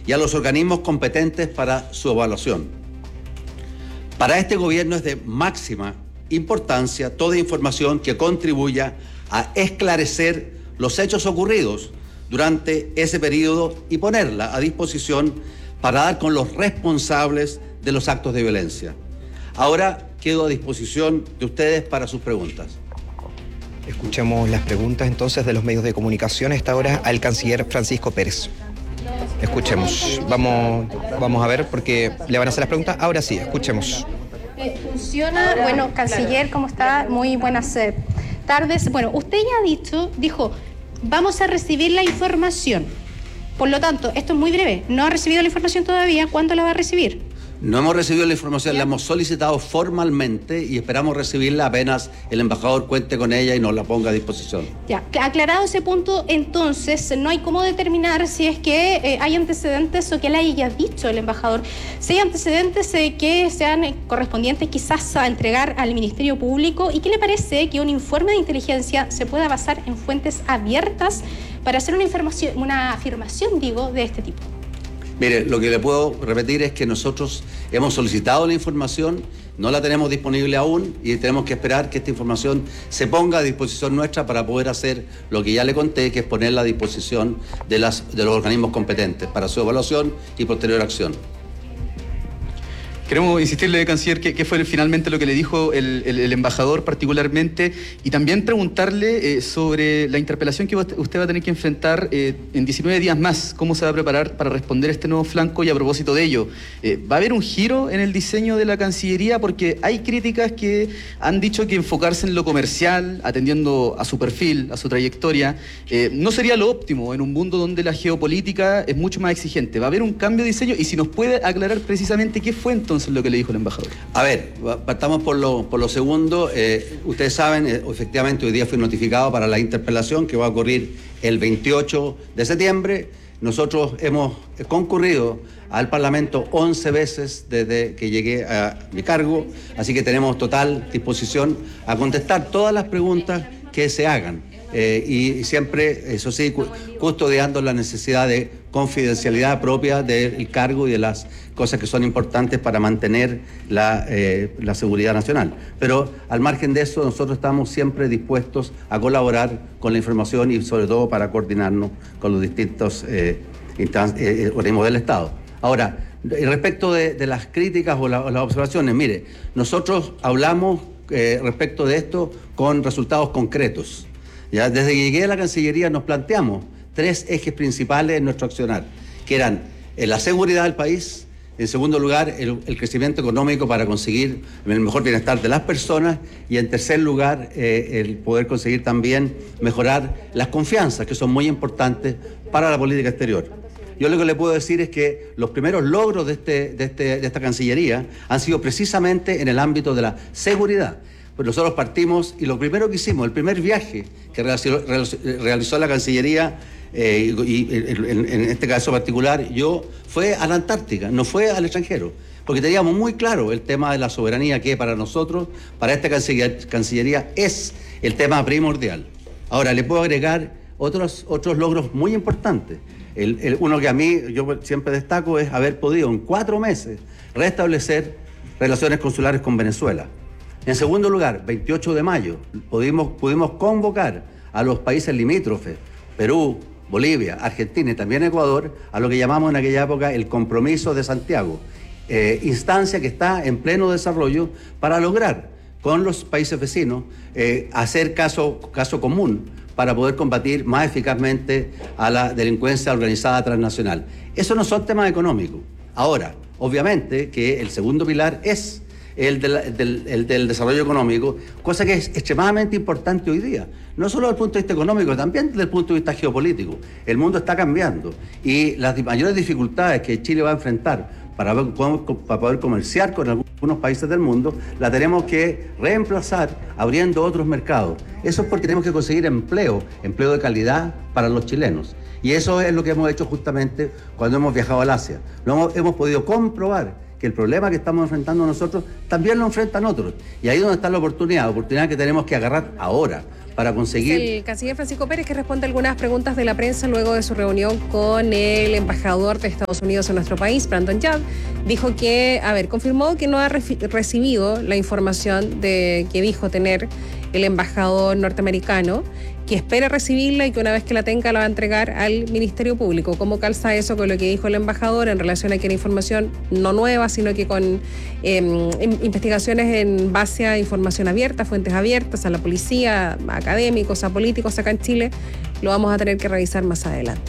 y a los organismos competentes para su evaluación. Para este gobierno es de máxima importancia toda información que contribuya a esclarecer los hechos ocurridos durante ese periodo y ponerla a disposición para dar con los responsables de los actos de violencia. Ahora quedo a disposición de ustedes para sus preguntas. Escuchemos las preguntas entonces de los medios de comunicación a esta hora al canciller Francisco Pérez. Escuchemos. Vamos a ver porque le van a hacer las preguntas. Ahora sí, escuchemos. Funciona. Bueno, canciller, ¿cómo está? Muy buenas tardes. Bueno, usted ya dijo, vamos a recibir la información. Por lo tanto, esto es muy breve. No ha recibido la información todavía. ¿Cuándo la va a recibir? No hemos recibido la información, la hemos solicitado formalmente y esperamos recibirla apenas el embajador cuente con ella y nos la ponga a disposición. Ya, aclarado ese punto, entonces no hay cómo determinar si es que hay antecedentes o que le haya dicho el embajador, si hay antecedentes que sean correspondientes quizás a entregar al Ministerio Público, y qué le parece que un informe de inteligencia se pueda basar en fuentes abiertas para hacer una afirmación de este tipo. Mire, lo que le puedo repetir es que nosotros hemos solicitado la información, no la tenemos disponible aún y tenemos que esperar que esta información se ponga a disposición nuestra para poder hacer lo que ya le conté, que es ponerla a disposición de los organismos competentes para su evaluación y posterior acción. Queremos insistirle, canciller, qué fue finalmente lo que le dijo el embajador particularmente, y también preguntarle sobre la interpelación que usted va a tener que enfrentar en 19 días más. ¿Cómo se va a preparar para responder este nuevo flanco? Y a propósito de ello, ¿va a haber un giro en el diseño de la Cancillería? Porque hay críticas que han dicho que enfocarse en lo comercial, atendiendo a su perfil, a su trayectoria, no sería lo óptimo en un mundo donde la geopolítica es mucho más exigente. ¿Va a haber un cambio de diseño? Y si nos puede aclarar precisamente qué fue entonces lo que le dijo el embajador. A ver, partamos por lo segundo. Ustedes saben, efectivamente hoy día fui notificado para la interpelación que va a ocurrir el 28 de septiembre. Nosotros hemos concurrido al Parlamento 11 veces desde que llegué a mi cargo, así que tenemos total disposición a contestar todas las preguntas que se hagan. Y siempre, eso sí, custodiando la necesidad de confidencialidad propia del cargo y de las cosas que son importantes para mantener la seguridad nacional. Pero al margen de eso, nosotros estamos siempre dispuestos a colaborar con la información y sobre todo para coordinarnos con los distintos organismos del Estado. Ahora, respecto de las críticas o las observaciones, mire, nosotros hablamos respecto de esto con resultados concretos. Ya, desde que llegué a la Cancillería nos planteamos 3 ejes principales en nuestro accionar, que eran la seguridad del país, en segundo lugar el crecimiento económico para conseguir el mejor bienestar de las personas, y en tercer lugar el poder conseguir también mejorar las confianzas, que son muy importantes para la política exterior. Yo lo que le puedo decir es que los primeros logros de esta Cancillería han sido precisamente en el ámbito de la seguridad. Pues nosotros partimos y lo primero que hicimos, el primer viaje que realizó la Cancillería, y en este caso particular, fue a la Antártica, no fue al extranjero, porque teníamos muy claro el tema de la soberanía, que para nosotros, para esta Cancillería, es el tema primordial. Ahora, le puedo agregar otros logros muy importantes. Uno que a mí yo siempre destaco es haber podido en 4 meses restablecer relaciones consulares con Venezuela. En segundo lugar, 28 de mayo, pudimos convocar a los países limítrofes, Perú, Bolivia, Argentina y también Ecuador, a lo que llamamos en aquella época el Compromiso de Santiago, instancia que está en pleno desarrollo para lograr con los países vecinos hacer caso común para poder combatir más eficazmente a la delincuencia organizada transnacional. Eso no son temas económicos. Ahora, obviamente que el segundo pilar es el del desarrollo económico, cosa que es extremadamente importante hoy día, no solo desde el punto de vista económico, también desde el punto de vista geopolítico. El mundo está cambiando y las mayores dificultades que Chile va a enfrentar para poder comerciar con algunos países del mundo, la tenemos que reemplazar abriendo otros mercados. Eso es porque tenemos que conseguir empleo de calidad para los chilenos. Y eso es lo que hemos hecho justamente cuando hemos viajado al Asia. Hemos podido comprobar que el problema que estamos enfrentando nosotros también lo enfrentan otros. Y ahí es donde está la oportunidad que tenemos que agarrar ahora, para conseguir... El canciller Francisco Pérez, que responde algunas preguntas de la prensa luego de su reunión con el embajador de Estados Unidos en nuestro país, Brandon Yap, dijo que, confirmó que no ha recibido la información que dijo tener el embajador norteamericano, que espera recibirla y que una vez que la tenga la va a entregar al Ministerio Público. ¿Cómo calza eso con lo que dijo el embajador en relación a que era información no nueva, sino que con investigaciones en base a información abierta, fuentes abiertas, a la policía, a académicos, a políticos acá en Chile? Lo vamos a tener que revisar más adelante.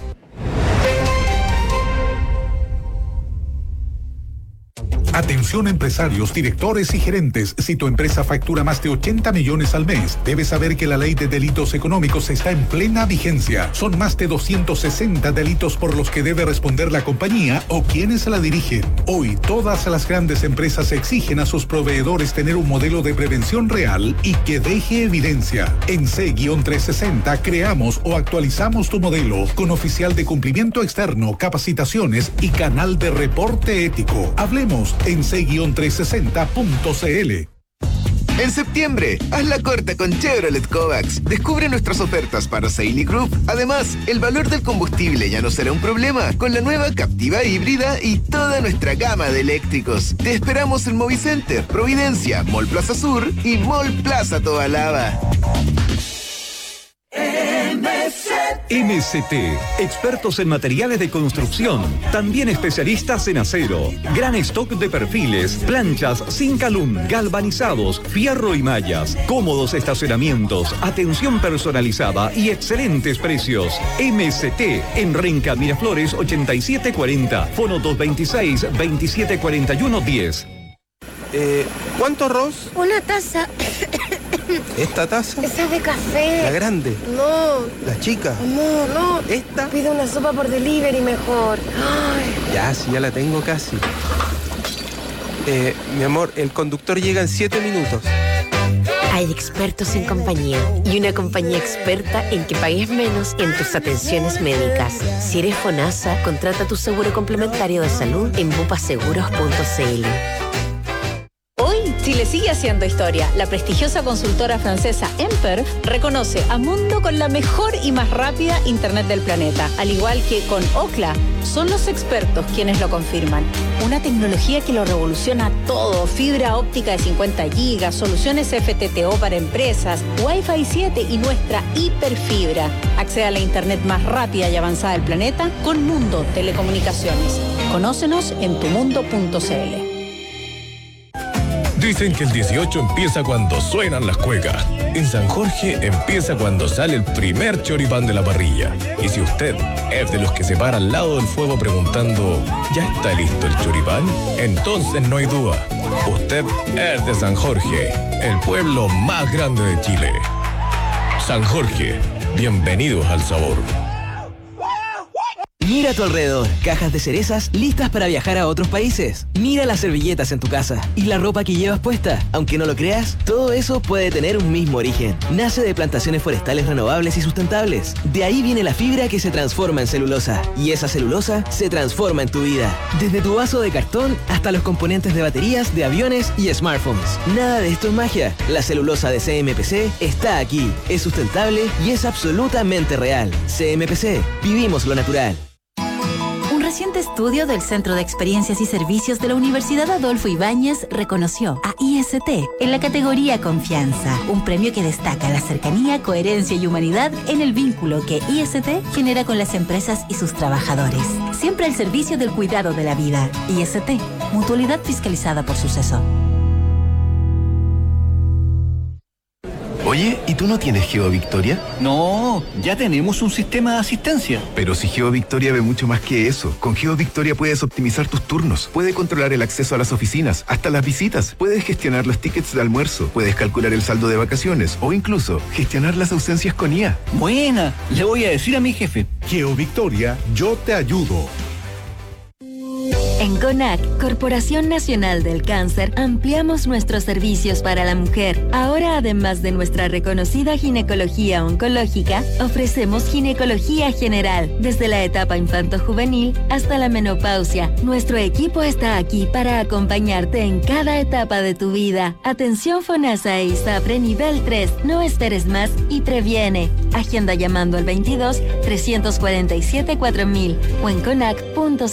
Atención empresarios, directores y gerentes. Si tu empresa factura más de 80 millones al mes, debes saber que la ley de delitos económicos está en plena vigencia. Son más de 260 delitos por los que debe responder la compañía o quienes la dirigen. Hoy, todas las grandes empresas exigen a sus proveedores tener un modelo de prevención real y que deje evidencia. En C-360 creamos o actualizamos tu modelo con oficial de cumplimiento externo, capacitaciones y canal de reporte ético. Hablemos en c-360.cl. En septiembre, haz la corta con Chevrolet Kovacs. Descubre nuestras ofertas para Seily Group. Además, el valor del combustible ya no será un problema con la nueva Captiva híbrida y toda nuestra gama de eléctricos. Te esperamos en Movicenter, Providencia, Mall Plaza Sur y Mall Plaza Tobalaba. MST, expertos en materiales de construcción, también especialistas en acero, gran stock de perfiles, planchas sin calum, galvanizados, fierro y mallas, cómodos estacionamientos, atención personalizada y excelentes precios. MST en Renca Miraflores 8740, fono 226-2741-10. ¿Cuánto arroz? Una taza. ¿Esta taza? Esa es de café. ¿La grande? No. ¿La chica? No. ¿Esta? Pido una sopa por delivery mejor. Ay. Ya la tengo casi. Mi amor, el conductor llega en 7 minutos. Hay expertos en compañía y una compañía experta en que pagues menos en tus atenciones médicas. Si eres FONASA, contrata tu seguro complementario de salud en bupaseguros.cl. Hoy, Chile sigue haciendo historia. La prestigiosa consultora francesa Emper reconoce a Mundo con la mejor y más rápida Internet del planeta. Al igual que con Ookla, son los expertos quienes lo confirman. Una tecnología que lo revoluciona todo. Fibra óptica de 50 gigas, soluciones FTTO para empresas, Wi-Fi 7 y nuestra hiperfibra. Accede a la Internet más rápida y avanzada del planeta con Mundo Telecomunicaciones. Conócenos en tumundo.cl. Dicen que el 18 empieza cuando suenan las cuecas. En San Jorge empieza cuando sale el primer choripán de la parrilla. Y si usted es de los que se para al lado del fuego preguntando ¿ya está listo el choripán? Entonces no hay duda. Usted es de San Jorge, el pueblo más grande de Chile. San Jorge, bienvenidos al sabor. Mira a tu alrededor, cajas de cerezas listas para viajar a otros países. Mira las servilletas en tu casa y la ropa que llevas puesta. Aunque no lo creas, todo eso puede tener un mismo origen. Nace de plantaciones forestales renovables y sustentables. De ahí viene la fibra que se transforma en celulosa. Y esa celulosa se transforma en tu vida. Desde tu vaso de cartón hasta los componentes de baterías, de aviones y smartphones. Nada de esto es magia. La celulosa de CMPC está aquí. Es sustentable y es absolutamente real. CMPC, vivimos lo natural. Un reciente estudio del Centro de Experiencias y Servicios de la Universidad Adolfo Ibáñez reconoció a IST en la categoría Confianza, un premio que destaca la cercanía, coherencia y humanidad en el vínculo que IST genera con las empresas y sus trabajadores. Siempre al servicio del cuidado de la vida. IST, mutualidad fiscalizada por Suceso. Oye, ¿y tú no tienes GeoVictoria? No, ya tenemos un sistema de asistencia. Pero si GeoVictoria ve mucho más que eso. Con GeoVictoria puedes optimizar tus turnos, puedes controlar el acceso a las oficinas, hasta las visitas, puedes gestionar los tickets de almuerzo, puedes calcular el saldo de vacaciones o incluso gestionar las ausencias con IA. Buena, le voy a decir a mi jefe. GeoVictoria, yo te ayudo. En CONAC, Corporación Nacional del Cáncer, ampliamos nuestros servicios para la mujer. Ahora, además de nuestra reconocida ginecología oncológica, ofrecemos ginecología general, desde la etapa infanto-juvenil hasta la menopausia. Nuestro equipo está aquí para acompañarte en cada etapa de tu vida. Atención FONASA e ISAPRE nivel 3. No esperes más y previene. Agenda llamando al 22 347 4000 o en conac.cl.